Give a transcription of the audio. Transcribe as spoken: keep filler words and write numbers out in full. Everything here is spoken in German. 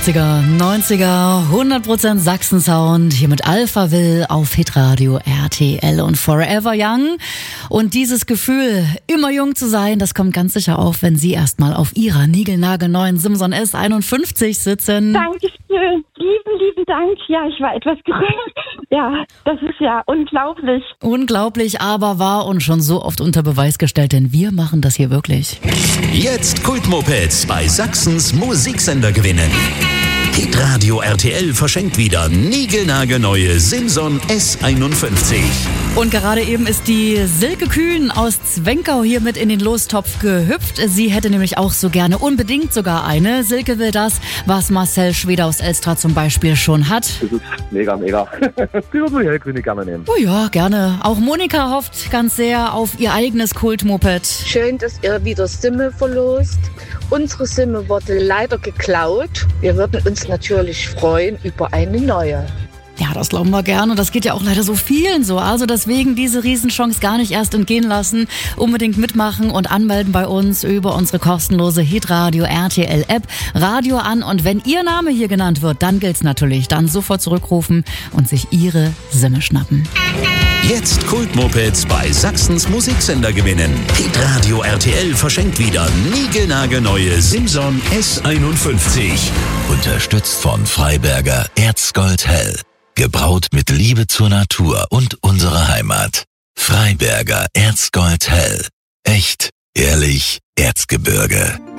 achtziger, neunziger, hundert Prozent Sachsen-Sound hier mit Alpha Will auf Hitradio R T L und Forever Young. Und dieses Gefühl, immer jung zu sein, das kommt ganz sicher auf, wenn Sie erstmal auf Ihrer niegelnagelneuen Simson S einundfünfzig sitzen. Dankeschön. Lieben, lieben Dank. Ja, ich war etwas gerührt. Ja, das ist ja unglaublich. Unglaublich, aber wahr und schon so oft unter Beweis gestellt, denn wir machen das hier wirklich. Jetzt Kultmopeds bei Sachsens Musiksender gewinnen. Hitradio R T L verschenkt wieder niegelnagelneue Simson S einundfünfzig. Und gerade eben ist die Silke Kühn aus Zwenkau hier mit in den Lostopf gehüpft. Sie hätte nämlich auch so gerne unbedingt sogar eine. Silke will das, was Marcel Schweder aus Elstra zum Beispiel schon hat. Das ist mega, mega. Die würde die hellgrüne gerne nehmen. Oh ja, gerne. Auch Monika hofft ganz sehr auf ihr eigenes Kultmoped. Schön, dass ihr wieder Simme verlost. Unsere Simme wurde leider geklaut. Wir würden uns natürlich freuen über eine neue. Ja, das glauben wir gerne. Das geht ja auch leider so vielen so. Also deswegen diese Riesenchance gar nicht erst entgehen lassen. Unbedingt mitmachen und anmelden bei uns über unsere kostenlose Hitradio R T L App. Radio an, und wenn Ihr Name hier genannt wird, dann gilt's natürlich. Dann sofort zurückrufen und sich Ihre Simme schnappen. Jetzt Kultmopeds bei Sachsens Musiksender gewinnen. Hitradio R T L verschenkt wieder niegelnagelneue Simson S einundfünfzig. Unterstützt von Freiberger Erzgold Hell. Gebraut mit Liebe zur Natur und unserer Heimat. Freiberger Erzgold Hell. Echt, ehrlich, Erzgebirge.